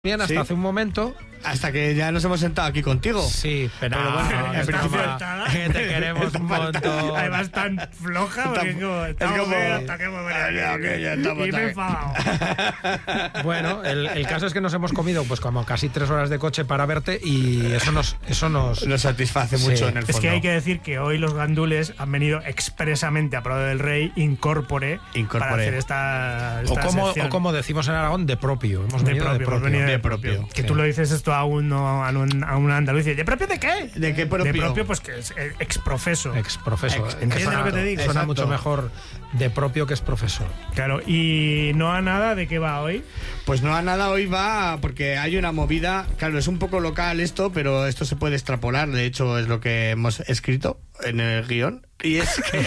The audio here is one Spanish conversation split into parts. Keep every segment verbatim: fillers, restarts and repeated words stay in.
bien hasta sí. hace un momento. Hasta que ya nos hemos sentado aquí contigo. Sí, pero, pero bueno, en principio te queremos un montón. Además tan floja porque como, es como bien, hasta que hemos venido aquí, okay, ya estamos y me he enfadado. Bueno, el, el caso es que nos hemos comido pues como casi tres horas de coche para verte y eso nos eso nos, nos satisface sí. mucho en el fondo. Es que hay que decir que hoy los gandules han venido expresamente a Prado del Rey incorpore, incorpore. para hacer esta, esta o como sección. o como decimos en Aragón, de propio. Hemos de venido propio, de propio. Venido de de propio. propio. Que sí. tú lo dices esto a uno a un, a un andaluz y ¿de propio de qué? ¿De qué propio? De propio, pues que es exprofeso. Exprofeso. Ex, ¿Entiendes lo que te digo? Suena Exacto. mucho mejor de propio que es profesor. Claro, y no a nada, ¿de qué va hoy? Pues no a nada, hoy va porque hay una movida. Claro, es un poco local esto, pero esto se puede extrapolar. De hecho, es lo que hemos escrito en el guión. Y es que,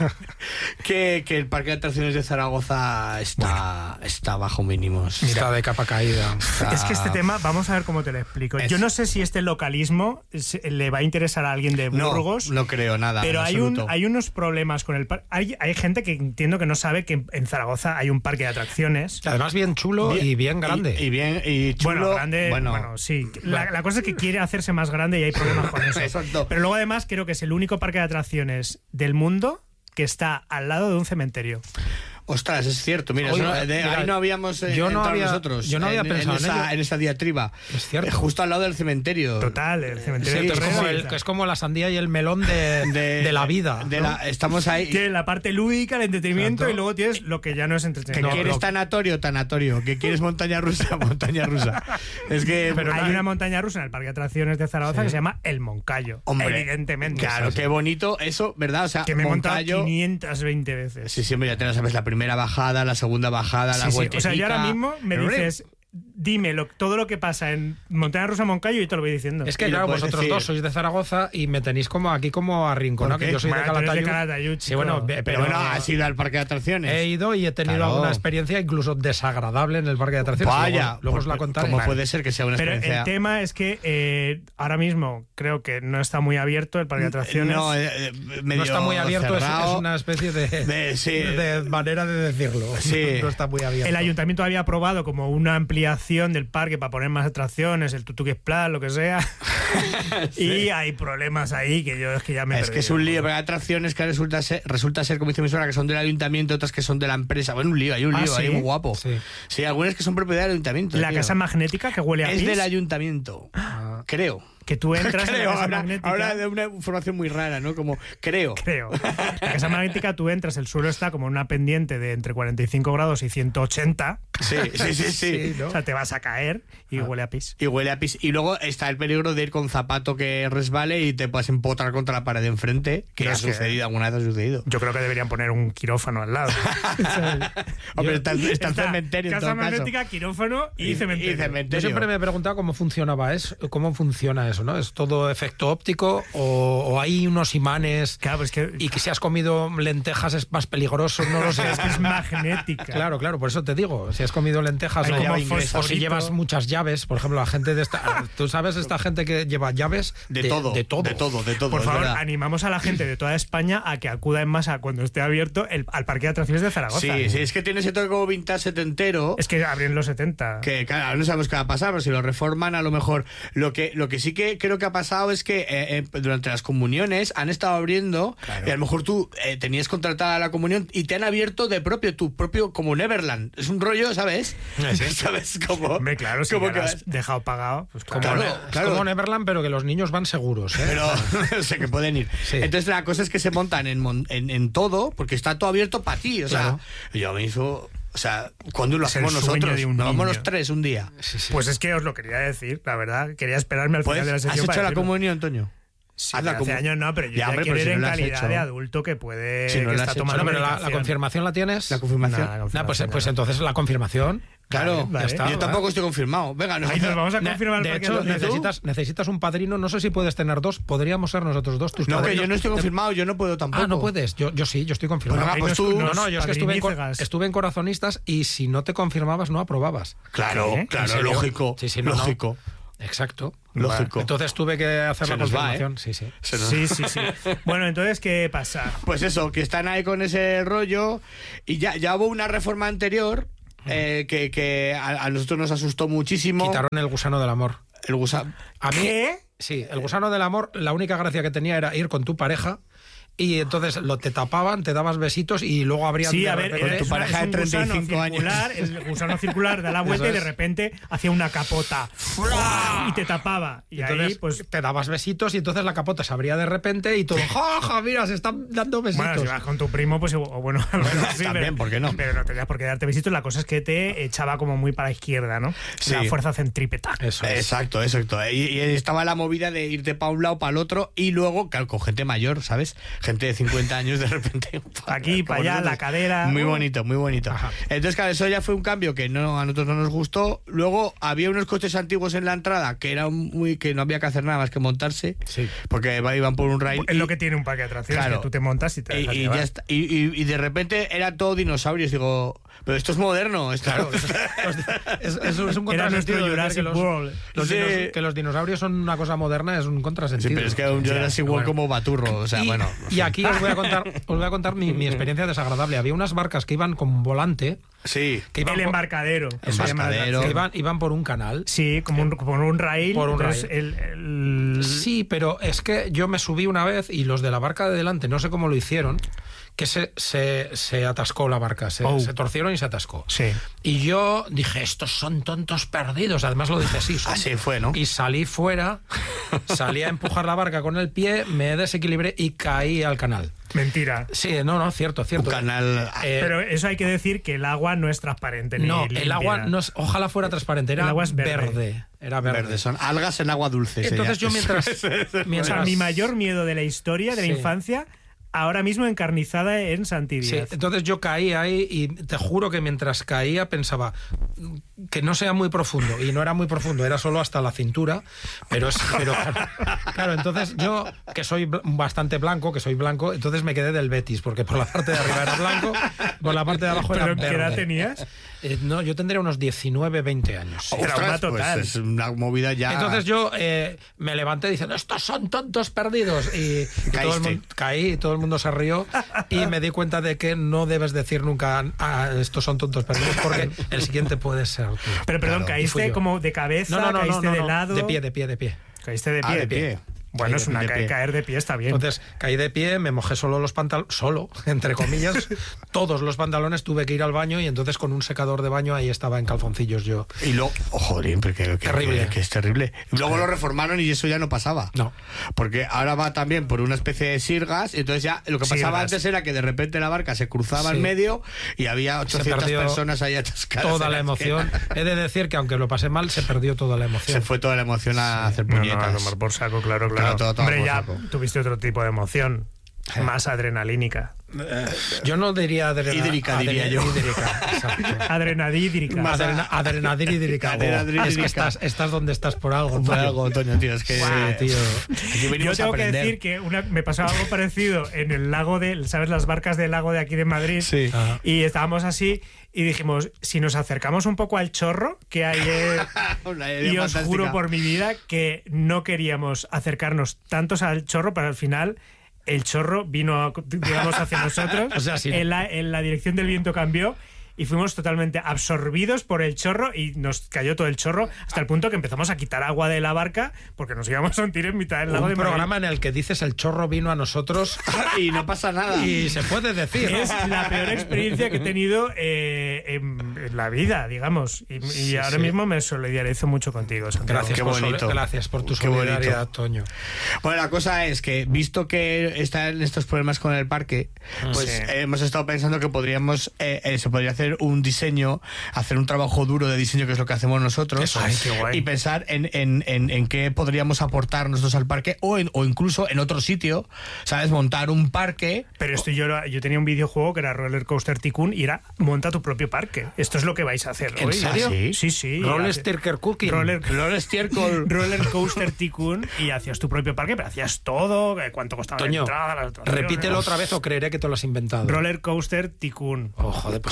que, que el parque de atracciones de Zaragoza está, bueno, está bajo mínimos. Está de capa caída. Está... Es que este tema, vamos a ver cómo te lo explico. Es... Yo no sé si este localismo le va a interesar a alguien de Burgos. No, no creo nada. Pero hay, un, hay unos problemas con el parque. Hay, hay gente que entiendo que no sabe que en Zaragoza hay un parque de atracciones. Además, bien chulo bien, y bien grande. Y, y bien y chulo. Bueno, grande. Bueno, bueno sí. La, la cosa es que quiere hacerse más grande y hay problemas con eso. Exacto. Pero luego, además, creo que es el único parque de atracciones del mundo que está al lado de un cementerio. Ostras, es cierto, mira, Oye, eso, de, mira, ahí no habíamos eh, yo no había, nosotros. Yo no había en, pensado en, en, esa, ello. en esa diatriba. Es cierto. Eh, justo al lado del cementerio. Total, el cementerio. Sí, de es, como el, es como la sandía y el melón de, de, de la vida. De ¿no? la, estamos ahí. Tiene la parte lúdica, el entretenimiento, exacto, y luego tienes lo que ya no es Que entretenimiento. quieres no, tanatorio, tanatorio. Que quieres montaña rusa, montaña rusa. Es que pero hay no, una montaña rusa en el parque de atracciones de Zaragoza, sí, que se llama El Moncayo. Hombre, evidentemente. Claro, qué bonito eso, ¿verdad? O sea, que me he montado Moncayo, quinientas veinte veces. Sí, siempre ya te lo sabes, la primera bajada, la segunda bajada, la sí, sí. vueltecita. O sea, yo ahora mismo me pero dices, dime lo, todo lo que pasa en Montaña Rusa Moncayo y te lo voy diciendo. Es que y claro, vosotros decir... dos sois de Zaragoza y me tenéis como aquí como arrinconado, que yo soy bueno, de Calatayud. de Calatayud, sí, bueno, pero, pero bueno, has ido al parque de atracciones. He ido y he tenido claro. alguna experiencia incluso desagradable en el parque de atracciones. Vaya, luego, luego os la contaré. ¿Cómo puede ser que sea una pero experiencia? El tema es que eh, ahora mismo creo que no está muy abierto el parque de atracciones. No, eh, no está muy abierto, es, es una especie de, de, sí. de manera de decirlo. Sí. No está muy abierto. El ayuntamiento había aprobado como una ampliación del parque para poner más atracciones, el Tutuki Splash, lo que sea. Sí. Y hay problemas ahí que yo es que ya me he Es perdido. que es un lío, pero hay atracciones que resulta ser, resulta ser, como dice mi suegra, que son del ayuntamiento, otras que son de la empresa. Bueno, un lío, hay un lío, ¿Ah, sí? ahí muy guapo. Sí. Sí, algunas que son propiedad del ayuntamiento. La tío. casa magnética que huele a Es pis, del ayuntamiento, Ah. creo. que tú entras creo, en la casa ahora, magnética. ahora de una información muy rara, ¿no? Como, creo. Creo. La casa magnética, tú entras, el suelo está como en una pendiente de entre cuarenta y cinco grados y ciento ochenta. Sí, sí, sí, sí. Sí, ¿no? O sea, te vas a caer y Ah. huele a pis. Y huele a pis. Y luego está el peligro de ir con zapato que resbale y te puedas empotrar contra la pared de enfrente, que No, ha es que- sucedido, alguna vez ha sucedido. Yo creo que deberían poner un quirófano al lado. Hombre, está, está el Está cementerio en casa todo caso. magnética, quirófano y, Y- cementerio. y cementerio. Yo siempre me he preguntado cómo funcionaba es, cómo funciona eso, ¿no? ¿Es todo efecto óptico o, o hay unos imanes Claro, pues que, y que si has comido lentejas es más peligroso? No lo sé. es que es magnética. Claro, claro, por eso te digo, si has comido lentejas Hay o, como o si fosforito. llevas muchas llaves, por ejemplo, la gente de esta, tú sabes esta gente que lleva llaves De, todo, de todo, de todo, de todo. Por es favor, verdad. animamos a la gente de toda España a que acuda en masa cuando esté abierto el, al parque de atracciones de Zaragoza. Sí, sí, es que tiene ese toque como vintage setentero. Es que abrió en los setenta. Que claro, no sabemos qué va a pasar, pero si lo reforman a lo mejor. Lo que, lo que sí que creo que ha pasado es que eh, eh, durante las comuniones han estado abriendo, Claro. y a lo mejor tú eh, tenías contratada la comunión y te han abierto de propio, tu propio, como Neverland. Es un rollo, ¿sabes? ¿Sabes cómo? Hombre, claro, si como ya que lo has dejado pagado, pues Como, Claro, Ne- claro. es como Neverland, pero que los niños van seguros, ¿eh? Pero o sea, que pueden ir. Sí. Entonces la cosa es que se montan en, mon- en, en todo, porque está todo abierto para ti. O sea, Claro. yo me hizo. O sea, cuando lo Es el hacemos sueño nosotros, de un nos vamos niño. los tres un día. Sí, sí. Pues es que os lo quería decir, la verdad. Quería esperarme al Pues, final de la ¿has sesión. hecho para la decirlo. comunión, Toño? Sí, Haz la hace comu- años no, pero yo Ya, ya, hombre, quiero pero ir si no en la has calidad hecho. de adulto que puede. Si no que la está has hecho. tomando Bueno, pero la, la medicación. confirmación la tienes. La confirmación. Nah, la Nah, pues, confirmación pues no. entonces la confirmación. Claro, Vale, vale. ya está. yo ¿verdad? tampoco estoy confirmado. Venga, no. Ahí nos vamos a Ne- confirmar el de parque hecho, de atracciones. necesitas, necesitas un padrino. No sé si puedes tener dos. Podríamos ser nosotros dos. Tus No, que padrinos. yo no estoy confirmado, yo no puedo tampoco. Ah, no puedes. Yo, yo sí, yo estoy confirmado. Bueno, Ahí pues nos- tú- No, nos no, yo es que estuve en, cor- padrinícegas. estuve en Corazonistas y si no te confirmabas, no aprobabas. Claro, ¿Qué? ¿En claro, serio? lógico. Sí, sí, no, no. lógico. Exacto. Lógico. Entonces tuve que hacer Se la nos va, confirmación. ¿eh? Sí, sí. Se nos- Sí, sí, sí. Bueno, entonces, ¿qué pasa? Pues eso, que están ahí con ese rollo y ya, ya hubo una reforma anterior eh, que, que a, a nosotros nos asustó muchísimo. Quitaron el gusano del amor. El gusano. A mí, ¿Qué? Sí, el gusano del amor, la única gracia que tenía era ir con tu pareja y entonces lo te tapaban, te dabas besitos y luego abrían Sí, de a ver, repente- es tu una- pareja es un de treinta y cinco gusano años. circular, el gusano circular da la vuelta Eso y de es. repente hacía una capota y te tapaba. Y Entonces ahí, pues, te dabas besitos y entonces la capota se abría de repente y todo, ¡ja, ja, mira, se están dando besitos! bueno, si vas con tu primo, pues, o bueno, a lo mejor sí, también, pero, ¿por qué no? Pero no tenías por qué darte besitos. La cosa es que te echaba como muy para la izquierda, ¿no? Sí. La fuerza centrípeta. Eso es. Exacto, exacto. Y, y estaba la movida de irte para un lado, para el otro, y luego, claro, con gente mayor, ¿sabes? Gente de cincuenta años de repente. Aquí, para allá, la cadera. Muy bonito, muy bonito. Ajá. Entonces, claro, eso ya fue un cambio que no a nosotros no nos gustó. Luego había unos coches antiguos en la entrada que eran muy que no había que hacer nada más que montarse, Sí. porque iban por un rail. Es y- lo que tiene un parque de atracciones, Claro. que tú te montas y te y, dejas y llevar. ya está. Y, y- y de repente eran todos dinosaurios. Digo, pero esto es moderno. Esto Claro, es, es- es un Era nuestro contrasentido decir Jurassic que los, World. los Sí. dinos- que los dinosaurios son una cosa moderna es un contrasentido. Sí, pero es que un Jurassic World bueno. como Baturro. O sea, y, bueno. y aquí os voy a contar, os voy a contar mi, mi experiencia desagradable. Había unas barcas que iban con volante, Sí. que iban, El por, embarcadero. El se llama la embarcadero. atracción. que iban, iban por un canal. Sí, como un, como un rail. Por un entonces rail. El, el- Sí, pero es que yo me subí una vez y los de la barca de delante, no sé cómo lo hicieron, que se, se, se atascó la barca, se, Oh. se torcieron y se atascó. Sí. Y yo dije, estos son tontos perdidos. Además lo dije así. son- Así fue, ¿no? Y salí fuera, salí a empujar la barca con el pie, me desequilibré y caí al canal. Mentira. Sí, no, no, cierto, Un cierto. canal. Eh, Pero eso hay que decir que el agua no es transparente. Ni no, el límpida. agua, no es- ojalá fuera transparente, era El agua es verde. verde. Era verde. Verde, son algas en agua dulce. se Entonces yo llama. mientras... O mientras sea, mi mayor miedo de la historia, de la Sí. infancia, ahora mismo encarnizada en Sí, Santidiaz. entonces yo caí ahí y te juro que mientras caía pensaba que no sea muy profundo, y no era muy profundo, era solo hasta la cintura, pero es pero claro, claro, entonces yo que soy bl- bastante blanco, que soy blanco, entonces me quedé del Betis, porque por la parte de arriba era blanco, por la parte de abajo era ¿Pero qué verde. edad tenías? Eh, no, yo tendría unos diecinueve, veinte años. sí. Ostras, Ostras, total. pues es una movida ya. Entonces yo eh, me levanté diciendo, estos son tontos perdidos. Y, y todo el Caíste. mundo, caí y todo el mundo se rió. Y me di cuenta de que no debes decir nunca, ah, estos son tontos perdidos, porque el siguiente puede ser tú. Pero perdón, Claro, y fui caíste yo. como de cabeza, No, no, no, no, caíste no, de no, lado. de pie, de pie, de pie. Caíste de Ah, pie. de pie. Bueno, Caí es de- una de ca- pie. caer de pie está bien. Entonces caí de pie, me mojé solo los pantalones, solo, entre comillas, todos los pantalones, tuve que ir al baño y entonces con un secador de baño ahí estaba en calzoncillos yo. Y luego, oh, joder, que, que- Terrible. que- que es terrible. Y luego lo reformaron y eso ya no pasaba. No. Porque ahora va también por una especie de sirgas, y entonces ya lo que pasaba Sirgas. antes era que de repente la barca se cruzaba Sí. en medio y había Se ochocientas perdió personas ahí atascadas. toda en la la emoción. esquina. He de decir que aunque lo pasé mal, se perdió toda la Se emoción. fue toda la emoción a hacer No, no, puñetas. a tomar por saco, claro, claro. Claro, todo, todo Hombre, por ya saco. tuviste otro tipo de emoción, más adrenalínica. Yo no diría adrena- Hídrica, diría adre- yo. hídrica, exacto. Adrenadídrica. Más Adrena- adrenadídrica. Adrenadídrica. Es que estás, estás donde estás por algo. Por Antonio. algo, Antonio, tío, es que... Guau, tío. Aquí Yo venimos a tengo que aprender. decir que una, me pasó algo parecido en el lago de, ¿sabes? Las barcas del lago de aquí de Madrid. Sí. Ajá. Y estábamos así y dijimos, si nos acercamos un poco al chorro que hay... eh, Una idea y os fantástica. juro por mi vida que no queríamos acercarnos tantos al chorro, pero al final el chorro vino, a- digamos, hacia nosotros. O sea, sí. en, la, en la dirección del viento cambió y fuimos totalmente absorbidos por el chorro y nos cayó todo el chorro hasta el punto que empezamos a quitar agua de la barca porque nos íbamos a hundir en mitad del lago Un de Madrid. programa en el que dices el chorro vino a nosotros Y no pasa nada. y se puede decir. Es la peor experiencia que he tenido eh, en, en la vida, digamos. Y, y Sí, ahora sí. mismo me solidarizo mucho contigo, Santiago. Gracias Qué por, bonito. sol- gracias por tu Qué bonito. solidaridad, Toño. Bueno, la cosa es que, visto que están estos problemas con el parque, pues Sí. eh, hemos estado pensando que podríamos, eh, eh, se podría hacer un diseño, hacer un trabajo duro de diseño, que es lo que hacemos nosotros, Eso es. Ay, qué guay. y pensar en, en, en, en qué podríamos aportar nosotros al parque, o, en, o incluso en otro sitio, ¿sabes? Montar un parque. Pero esto yo, lo- yo tenía un videojuego que era Roller Coaster Tycoon y era monta tu propio parque. Esto es lo que vais a hacer ¿En hoy. serio? ¿Ah, sí? Sí, sí. Roller Hace- Stirker Cooking. Roller, Roller estiércol. Roller Coaster Tycoon y hacías tu propio parque, pero hacías todo, eh, cuánto costaba Toño, la entrada, las atracciones. repítelo otra vez o creeré que te lo has inventado. Roller Coaster Tycoon. Oh, joder, pues sí que, Coaster. pues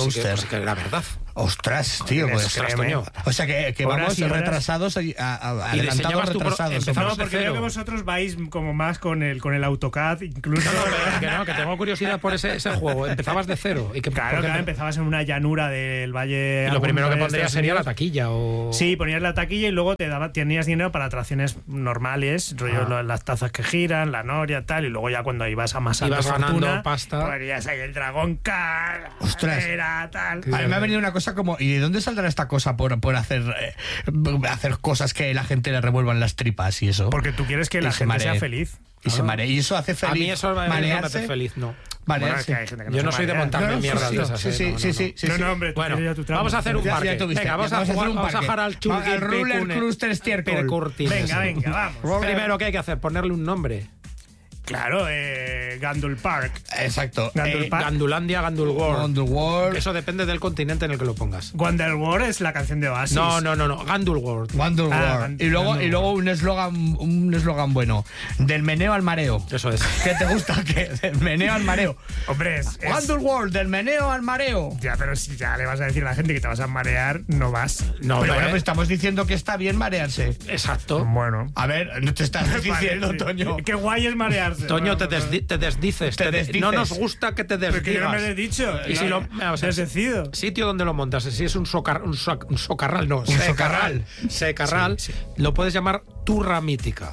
que era verdad. Ostras, tío, pues Ostras, Toño. O sea que, que Horas vamos y horas. retrasados, a, a, Y adelantados diseñabas tu pro- retrasados. empezabas No, de porque cero. veo que vosotros vais como más con el con el AutoCAD, incluso. No, no, que no, que tengo curiosidad por ese, ese juego. Empezabas de cero. Y que, Claro, porque- claro, empezabas en una llanura del Valle. y lo primero que algún- de pondrías Estados sería la Unidos. taquilla o... Sí, ponías la taquilla y luego te daba, tenías dinero para atracciones normales, rollo Ah. lo- las tazas que giran, la noria, tal, y luego ya cuando ibas amasando Ibas ganando fortuna, pasta. ponías ahí el dragón car, Ostras. era tal. A mí me ha venido una cosa como, ¿y de dónde saldrá esta cosa por, por hacer, eh, hacer cosas que la gente le revuelvan las tripas y eso? Porque tú quieres que Y la se gente maree. sea feliz. Y se marea. Y eso hace feliz. A mí eso me marearse. hace feliz, no. Bueno, es Marearse. que hay gente que no Yo se no soy de marea. montarme No, no, mierdas sí, de esas. sí, eh, sí, no, no, sí, no. sí, sí, No, sí. no, hombre, tú Bueno, tienes ya tu tramo. vamos a hacer un Ya- ya parque. tuviste. Venga, vamos a, Vamos a hacer jugar, un vamos a parque. jugar al Va, Churgil al Ruler Cluster Stiercol. Venga, venga, vamos. Primero, ¿qué hay que hacer? Ponerle un nombre. Claro, eh, Gandul Park. Exacto. Gandul Eh, Park. Gandulandia, Gandulworld. Underworld. Eso depende del continente en el que lo pongas. Wonderworld es la canción de Oasis. No, no, no, no. Gandulworld. Wonderworld. Ah, Gand- y luego, Gandulworld. y luego un eslogan un eslogan bueno. Del meneo al mareo. Eso es. ¿Qué te gusta? ¿Qué? Del meneo al mareo. Hombre, es, es- Wonderworld, del meneo al mareo. Ya, pero si ya le vas a decir a la gente que te vas a marear, no vas. No, Pero hombre, bueno, pues estamos diciendo que está bien marearse. Exacto. Bueno. A ver, no te estás diciendo, Vale, sí. Toño. Qué guay es marearse. Toño, Bueno, te, pues, desdi- te desdices. Te te de- desdices. No nos gusta que te desdigas. Porque yo no me lo he dicho. Y si lo, o sea, Desdecido. sitio donde lo montas, si es un, socar, un, so- un socarral, no, un socarral. secarral, lo puedes llamar turra mítica.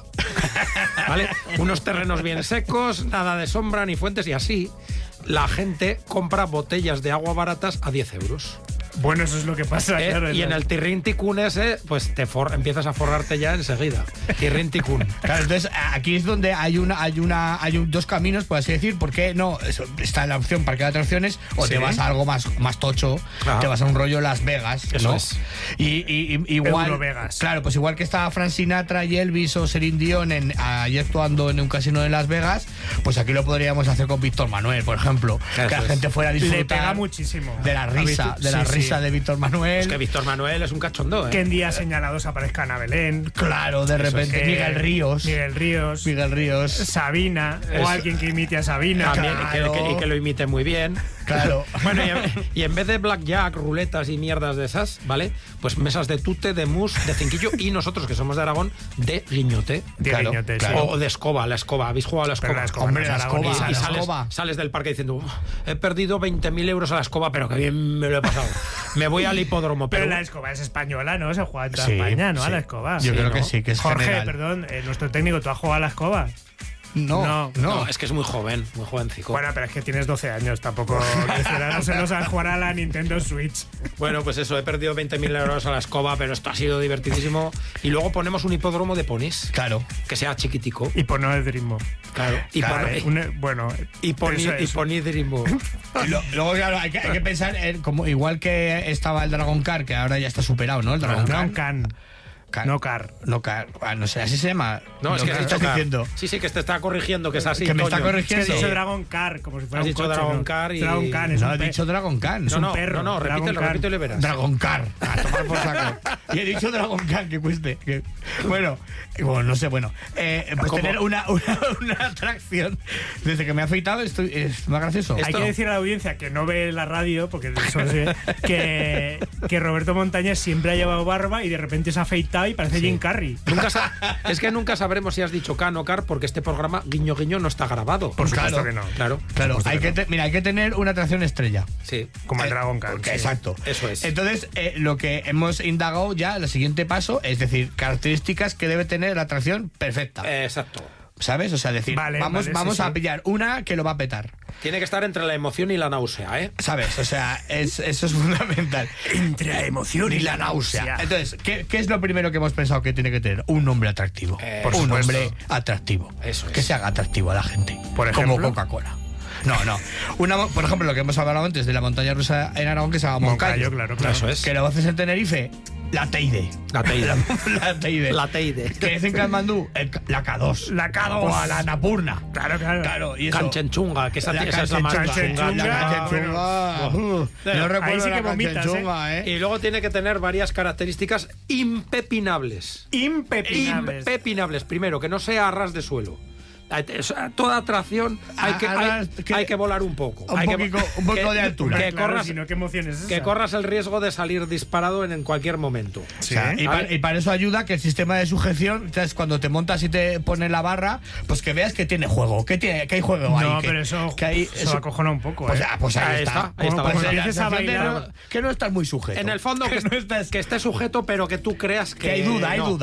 ¿Vale? Unos terrenos bien secos, nada de sombra ni fuentes y así la gente compra botellas de agua baratas a diez euros. Bueno, eso es lo que pasa. ¿Eh? claro, Y en el tirrín ticún ese, pues te for- empiezas a forrarte ya enseguida. Tirrín ticún. Claro, entonces aquí es donde hay una, hay una, hay un- dos caminos, por así decir, porque no eso, está la opción parque de atracciones o Sí. te vas a algo más, más tocho, Ajá. te vas a un rollo Las Vegas, Eso ¿no? es. Y, y- y- igual, Eurovegas. claro, pues igual que estaba Frank Sinatra y Elvis o Celine Dion en, ahí actuando en un casino de Las Vegas, pues aquí lo podríamos hacer con Víctor Manuel, por ejemplo, Eso que la es. gente fuera a disfrutar Le pega muchísimo. de la risa, Habitu- de la sí, risa sí. de Víctor Manuel. Es que Víctor Manuel es un cachondo, ¿eh? Que en días señalados aparezcan a Belén. Claro, de repente Eh, Miguel Ríos, Miguel Ríos. Miguel Ríos, Sabina. Eso. O alguien que imite a Sabina. También, y que- Claro. que- y que lo imite muy bien. claro. Bueno, y en, y en vez de blackjack, ruletas y mierdas de esas, ¿vale? Pues mesas de tute, de mus, de cinquillo y nosotros, que somos de Aragón, de guiñote. De Claro, guiñote, sí. claro. O de escoba, la escoba. ¿Habéis jugado a la escoba? Pero la escoba Hombre, no es la aragonesa, escoba, Y la ¿no? sales, escoba. sales del parque diciendo, "Uf, he perdido veinte mil euros a la escoba, pero que bien me lo he pasado. Me voy al hipódromo, Pero pero... la escoba es española, ¿no? Se juega en toda Sí, España, ¿no? sí. A la escoba. Yo Sí, creo ¿no? que sí, que es Jorge, general. perdón, eh, nuestro técnico, ¿tú has jugado a la escoba? No, No, no. No, es que es muy joven, muy jovencico. Bueno, pero es que tienes doce años, tampoco. No se lo sabes jugar a la Nintendo Switch. Bueno, pues eso, he perdido veinte mil euros a la escoba, pero esto ha sido divertidísimo. Y luego ponemos un hipódromo de ponis, Claro. que sea chiquitico. Y por no de Drismo. Claro. Y, Claro, pon- Eh, un- bueno, y, poni- eso y es. ponidrimo. Y lo- luego, claro, hay que, hay que pensar, en como igual que estaba el Dragon Car, que ahora ya está superado, ¿no? El Dragon Dragon Car. Can. Car. No Car. No, Car. Ah, no sé, así se llama. No, es Lo que has me dicho estás car. diciendo. Sí, sí, que te está corrigiendo, que es así. Que me está Toño. Es que he corrigiendo. dicho Dragon Car, como si fuera Has un dicho coche, Dragon ¿no? Car y- Dragon Can es No, un he pe- dicho Dragon Can. No, un no, perro, no, no, Dragon repítelo, Car. repítelo y verás. Dragon Car. A tomar por saco. Y he dicho Dragon Car, que cueste. Que- Bueno, bueno, no sé, bueno. Eh, pues ¿Cómo? tener una, una, una atracción. Desde que me he afeitado, estoy, es más gracioso. Hay Esto- que decir a la audiencia que no ve la radio, porque eso sí, que, que Roberto Montañés siempre ha llevado barba y de repente se ha afeitado y parece Jim Carrey. Nunca sa- es que nunca sabremos si has dicho can o car porque este programa guiño guiño no está grabado. Por supuesto Claro. que no. Claro. Claro, supuesto hay que que, te- mira, hay que tener una atracción estrella. Sí. Como el Eh, Dragon Car. porque- sí. Exacto. Eso es. Entonces, eh, lo que hemos indagado ya, el siguiente paso, es decir, características que debe tener la atracción perfecta. Eh, exacto. ¿Sabes? O sea, decir, Vale, vamos, vale, vamos sí, a sí. pillar una que lo va a petar. Tiene que estar entre la emoción y la náusea, ¿eh? ¿Sabes? O sea, es, eso es fundamental. Entre la emoción Ni la náusea. Entonces, ¿qué, qué es lo primero que hemos pensado que tiene que tener? Un nombre atractivo. Eh, un por supuesto. nombre atractivo. Eso es. Que se haga atractivo a la gente. Por Como ejemplo. Coca-Cola. No, no. Una, mo- por ejemplo, lo que hemos hablado antes de la montaña rusa en Aragón, que se llama Moncayo. Moncayo, claro, claro. Eso es. Que lo haces en Tenerife, la Teide. La Teide. La, la Teide. La Teide. Que es en Katmandú, el- la K dos. La K dos. O a la Napurna. Claro, claro. Claro, y eso. Canchenchunga, que esa, La esa es la más Canchenchunga. chunga. La Ah, Canchenchunga. Uh, Bueno, no recuerdo ahí sí la que vomitas, Canchenchunga, ¿eh? Y luego tiene que tener varias características impepinables. Impepinables. Impepinables. Primero, que no sea a ras de suelo. Toda atracción hay que, Ahora, hay, que- hay que volar un poco. Un hay poquito- que, un poco que- de altura. Que, Claro, corras, si no, ¿qué emoción es esa? que corras el riesgo de salir disparado en, en cualquier momento. O sea, y, ¿vale? pa- y para eso ayuda que el sistema de sujeción, ¿sabes? Cuando te montas y te pone la barra, pues que veas que tiene juego, que, tiene, que hay juego ahí. No, que, pero eso, que hay, eso acojona un poco, Pues, ¿eh? ah, pues ahí, Ahí está. está, ahí está. Pues Cuando la empieces a sensación de bailar- no- que no estás muy sujeto. En el fondo que, no estás- que esté sujeto, pero que tú creas que, Que hay duda, hay no. duda.